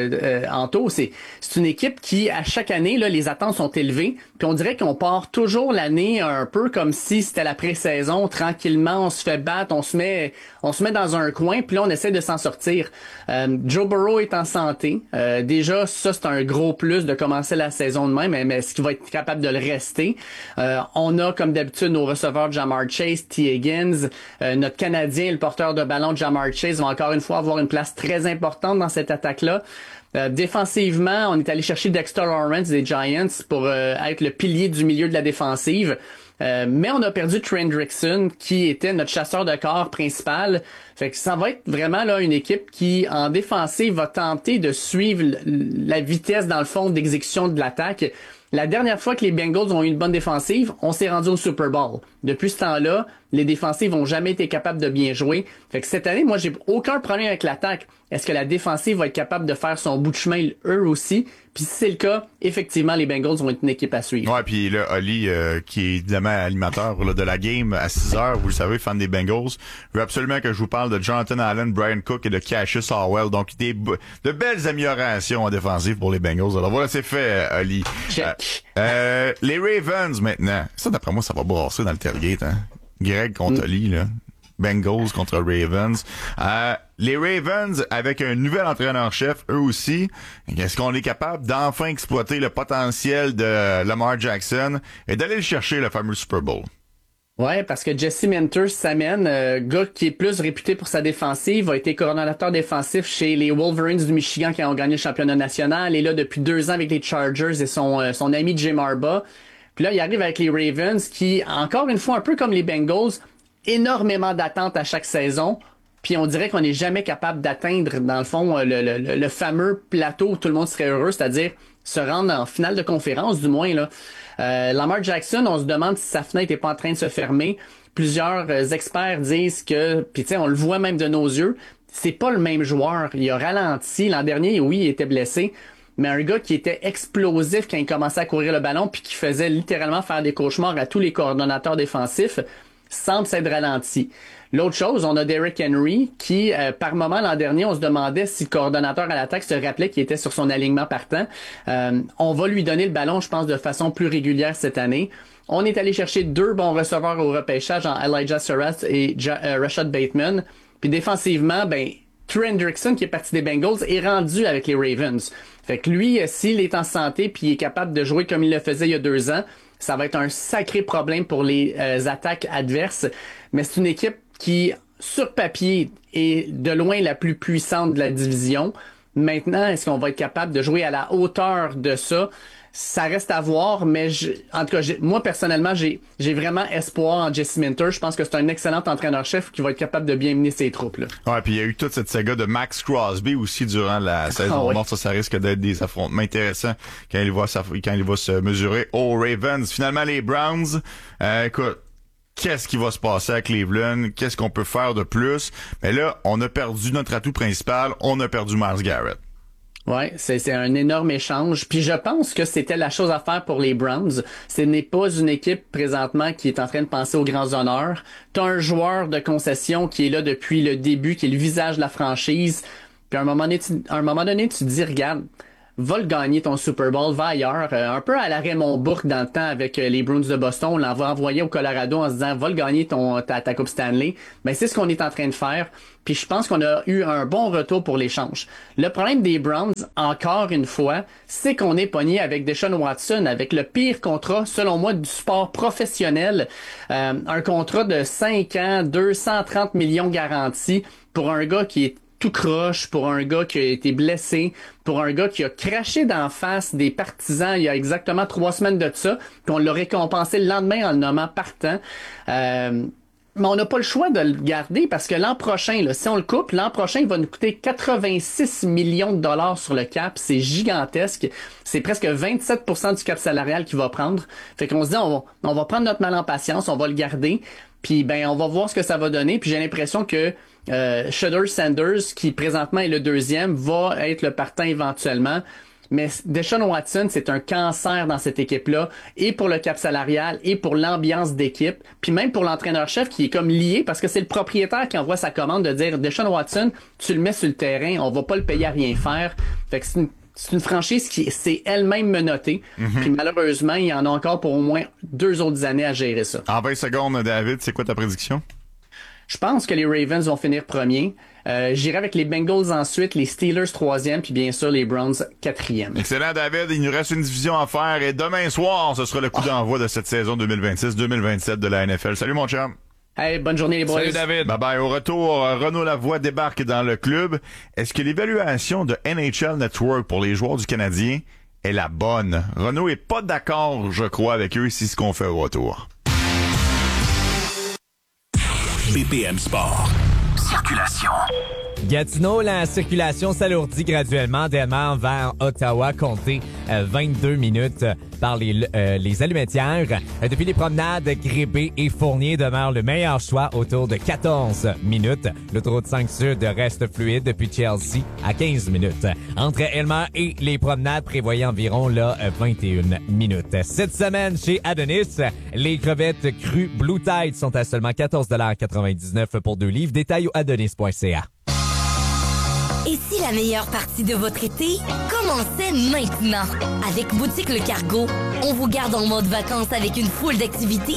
Anto, c'est une équipe qui, à chaque année, là, les attentes sont élevées, puis on dirait qu'on part toujours l'année un peu comme si c'était la pré-saison, tranquillement, on se fait battre, on se met dans un coin, puis là, on essaie de s'en sortir. Joe Burrow est en santé. Déjà, ça, c'est un gros plus de commencer la saison de même, mais est-ce qu'il va être capable de le rester? On a, comme d'habitude, nos receveurs Ja'Marr Chase, T. Higgins, notre Canadien, le porteur de ballon Ja'Marr Chase, va encore une fois avoir une place très importante dans cette attaque-là. Défensivement, on est allé chercher Dexter Lawrence des Giants pour être le pilier du milieu de la défensive. Mais on a perdu Trent Hendrickson, qui était notre chasseur de corps principal. Fait que ça va être vraiment là une équipe qui, en défensive, va tenter de suivre la vitesse, dans le fond, d'exécution de l'attaque. La dernière fois que les Bengals ont eu une bonne défensive, on s'est rendu au Super Bowl. Depuis ce temps-là, les défensives n'ont jamais été capables de bien jouer. Fait que cette année, moi, j'ai aucun problème avec l'attaque. Est-ce que la défensive va être capable de faire son bout de chemin, eux aussi? Puis si c'est le cas, effectivement, les Bengals vont être une équipe à suivre. Ouais, puis là, Oli, qui est évidemment animateur là, de la game à 6h, vous le savez, fan des Bengals, veut absolument que je vous parle de Jonathan Allen, Brian Cook et de Cassius Howell. Donc, de belles améliorations en défensive pour les Bengals. Alors voilà, c'est fait, Oli. Les Ravens, maintenant. Ça, d'après moi, ça va brasser dans le tailgate, hein. Greg contre Oli, là. Bengals contre Ravens. Les Ravens, avec un nouvel entraîneur-chef, eux aussi, est-ce qu'on est capable d'enfin exploiter le potentiel de Lamar Jackson et d'aller le chercher, le fameux Super Bowl? Ouais, parce que Jesse Minter s'amène, gars qui est plus réputé pour sa défensive, a été coordonnateur défensif chez les Wolverines du Michigan qui ont gagné le championnat national, et là depuis 2 ans avec les Chargers et son ami Jim Harbaugh. Puis là, il arrive avec les Ravens qui, encore une fois, un peu comme les Bengals, énormément d'attentes à chaque saison. Puis on dirait qu'on n'est jamais capable d'atteindre, dans le fond, le fameux plateau où tout le monde serait heureux, c'est-à-dire se rendre en finale de conférence, du moins, là. Lamar Jackson, on se demande si sa fenêtre n'est pas en train de se fermer. Plusieurs experts disent que, puis tu sais, on le voit même de nos yeux, c'est pas le même joueur. Il a ralenti. L'an dernier, oui, il était blessé. Mais un gars qui était explosif quand il commençait à courir le ballon puis qui faisait littéralement faire des cauchemars à tous les coordonnateurs défensifs semble s'être ralenti. L'autre chose, on a Derrick Henry qui, par moment l'an dernier, on se demandait si le coordonnateur à l'attaque se rappelait qu'il était sur son alignement partant. On va lui donner le ballon, je pense, de façon plus régulière cette année. On est allé chercher 2 bons receveurs au repêchage en Elijah Sarras et Rashad Bateman. Puis défensivement, Trent Hendrickson, qui est parti des Bengals, est rendu avec les Ravens. Fait que lui, s'il est en santé puis il est capable de jouer comme il le faisait il y a 2 ans, ça va être un sacré problème pour les attaques adverses. Mais c'est une équipe qui, sur papier, est de loin la plus puissante de la division. Maintenant, est-ce qu'on va être capable de jouer à la hauteur de ça? Ça reste à voir, mais en tout cas, moi personnellement, j'ai vraiment espoir en Jesse Minter. Je pense que c'est un excellent entraîneur-chef qui va être capable de bien mener ses troupes. Là. Ouais, puis il y a eu toute cette saga de Max Crosby aussi durant la saison morte. Ça risque d'être des affrontements intéressants quand il va se mesurer aux Ravens. Finalement, les Browns, écoute, qu'est-ce qui va se passer à Cleveland? Qu'est-ce qu'on peut faire de plus? Mais là, on a perdu notre atout principal. On a perdu Myles Garrett. Ouais, c'est un énorme échange. Puis je pense que c'était la chose à faire pour les Browns. Ce n'est pas une équipe présentement qui est en train de penser aux grands honneurs. T'as un joueur de concession qui est là depuis le début, qui est le visage de la franchise. Puis à un moment donné, tu te dis, regarde, va le gagner ton Super Bowl, va ailleurs. Un peu à la Raymond Bourque dans le temps avec les Bruins de Boston. On l'envoie envoyer au Colorado en se disant, va le gagner ta Coupe Stanley. Ben, c'est ce qu'on est en train de faire. Puis je pense qu'on a eu un bon retour pour l'échange. Le problème des Browns, encore une fois, c'est qu'on est pogné avec Deshaun Watson, avec le pire contrat, selon moi, du sport professionnel. Un contrat de 5 ans, 230 millions garantis pour un gars qui est tout croche, pour un gars qui a été blessé, pour un gars qui a craché d'en face des partisans il y a exactement 3 semaines de ça, puis on l'a récompensé le lendemain en le nommant partant. Mais on n'a pas le choix de le garder parce que l'an prochain, là, si on le coupe, l'an prochain, il va nous coûter 86 millions de dollars sur le cap. C'est gigantesque. C'est presque 27% du cap salarial qu'il va prendre. Fait qu'on se dit, on va prendre notre mal en patience, on va le garder. Puis ben, on va voir ce que ça va donner. Puis j'ai l'impression que Shedeur Sanders, qui présentement est le 2e, va être le partant éventuellement. Mais Deshaun Watson, c'est un cancer dans cette équipe-là, et pour le cap salarial, et pour l'ambiance d'équipe, puis même pour l'entraîneur-chef qui est comme lié, parce que c'est le propriétaire qui envoie sa commande de dire « Deshaun Watson, tu le mets sur le terrain, on va pas le payer à rien faire. » Fait que c'est une franchise qui s'est elle-même menottée, puis malheureusement, il y en a encore pour au moins 2 autres années à gérer ça. En 20 secondes, David, c'est quoi ta prédiction? Je pense que les Ravens vont finir premier. J'irai avec les Bengals ensuite, les Steelers 3e, puis bien sûr les Browns 4e. Excellent, David. Il nous reste une division à faire et demain soir, ce sera le coup d'envoi de cette saison 2026-2027 de la NFL. Salut mon chum. Hey, bonne journée les boys. Salut David. Bye bye. Au retour, Renaud Lavoie débarque dans le club. Est-ce que l'évaluation de NHL Network pour les joueurs du Canadien est la bonne? Renaud est pas d'accord, je crois, avec eux, si ce qu'on fait au retour. BPM Sport. Circulation. Gatineau, la circulation s'alourdit graduellement, démarre vers Ottawa, comptez 22 minutes par les allumettières. Depuis les promenades, Grébé et Fournier demeurent le meilleur choix autour de 14 minutes. L'autoroute 5 Sud reste fluide depuis Chelsea à 15 minutes. Entre Elmer et les promenades, prévoyez environ 21 minutes. Cette semaine, chez Adonis, les crevettes crues Blue Tide sont à seulement 14,99 pour 2 livres. Détails au adonis.ca. Et si la meilleure partie de votre été commençait maintenant? Avec Boutique Le Cargo, on vous garde en mode vacances avec une foule d'activités